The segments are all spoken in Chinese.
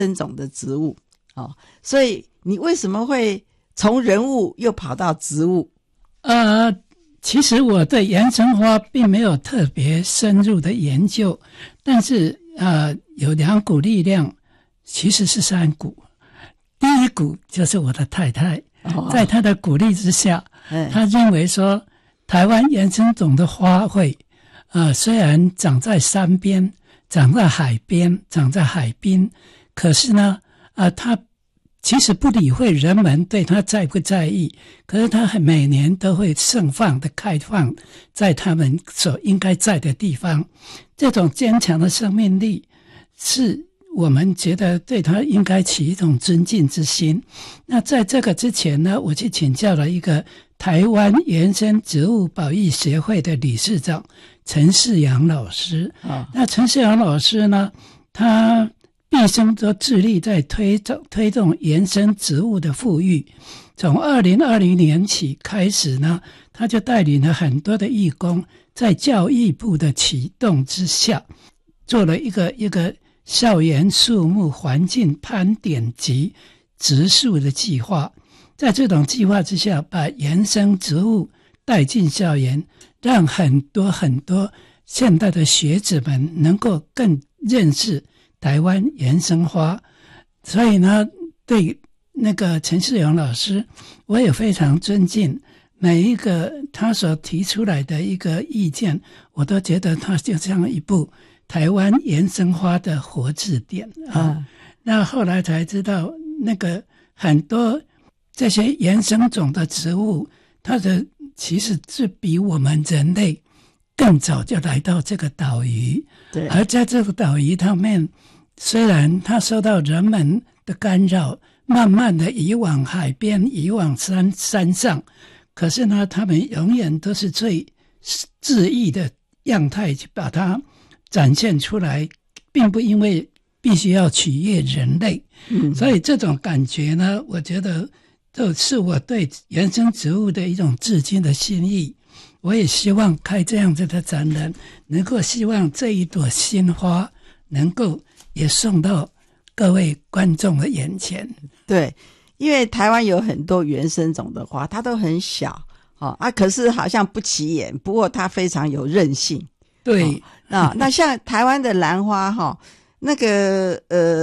生种的植物所以你为什么会从人物又跑到植物？ 其实我对原生花并没有特别深入的研究，但是有2股力量，其实是3股。第一股就是我的太太，在她的鼓励之下，她认为说台湾原生种的花卉虽然长在山边，长在海边，长在海滨，可是呢她其实不理会人们对它在不在意，可是它每年都会盛放的开放在他们所应该在的地方。这种坚强的生命力是我们觉得对它应该起一种尊敬之心。那在这个之前呢，我去请教了一个台湾原生植物保育协会的理事长陈世阳老师。那陈世阳老师呢，他毕生都致力在推动原生植物的富裕。从2020年起开始呢，他就带领了很多的义工，在教育部的启动之下，做了一个校园树木环境攀点及植树的计划。在这种计划之下，把原生植物带进校园，让很多现代的学子们能够更认识台湾原生花。所以呢，对那个陈世阳老师，我也非常尊敬。每一个他所提出来的一个意见，我都觉得他就像一部台湾原生花的活字典那后来才知道，那个很多这些原生种的植物，它的其实是比我们人类更早就来到这个岛屿。对，而在这个岛屿上面，虽然它受到人们的干扰，慢慢的移往海边，移往山上，可是呢，他们永远都是最恣意的样态去把它展现出来，并不因为必须要取悦人类。所以这种感觉呢，我觉得这是我对原生植物的一种至今的心意。我也希望开这样子的展览，能够希望这一朵新花能够也送到各位观众的眼前。 对，因为台湾有很多原生种的花，它都很小可是好像不起眼，不过它非常有韧性。 对那像台湾的兰花那个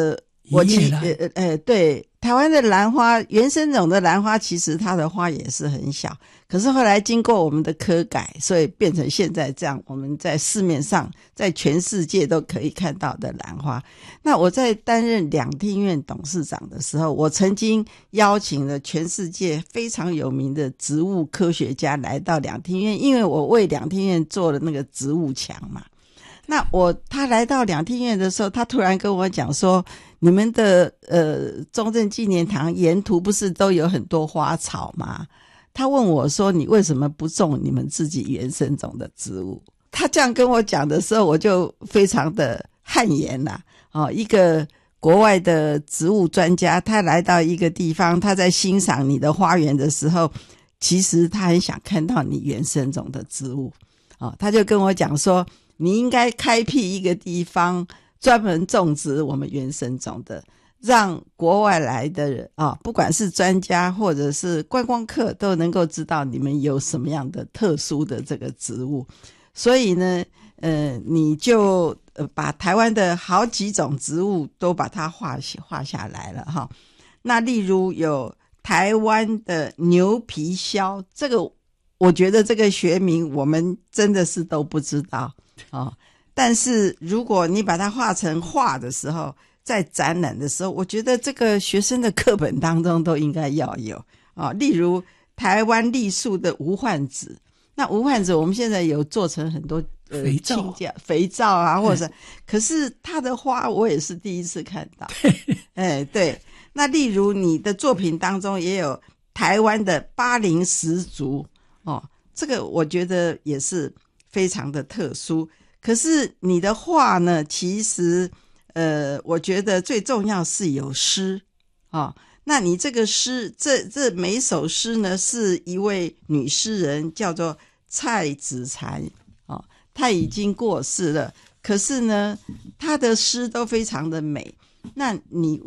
对，台湾的兰花，原生种的兰花，其实它的花也是很小，可是后来经过我们的科改，所以变成现在这样，我们在市面上，在全世界都可以看到的兰花。那我在担任两厅院董事长的时候，我曾经邀请了全世界非常有名的植物科学家来到两厅院，因为我为两厅院做了那个植物墙嘛。那他来到两厅院的时候，他突然跟我讲说，你们的中正纪念堂沿途不是都有很多花草吗？他问我说，你为什么不种你们自己原生种的植物？他这样跟我讲的时候，我就非常的汗颜啦。一个国外的植物专家，他来到一个地方，他在欣赏你的花园的时候，其实他很想看到你原生种的植物。他就跟我讲说，你应该开辟一个地方专门种植我们原生种的，让国外来的人不管是专家或者是观光客都能够知道你们有什么样的特殊的这个植物。所以呢你就把台湾的好几种植物都把它画下来了那例如有台湾的牛皮梟，这个我觉得这个学名我们真的是都不知道但是如果你把它画成画的时候，在展览的时候，我觉得这个学生的课本当中都应该要有例如台湾栗树的无患子，那无患子我们现在有做成很多肥皂啊，或者可是它的花我也是第一次看到对。那例如你的作品当中也有台湾的巴陵石竹这个我觉得也是非常的特殊。可是你的画呢，其实我觉得最重要是有诗那你这个诗，这每一首诗呢，是一位女诗人叫做蔡子婵她已经过世了，可是呢她的诗都非常的美。那你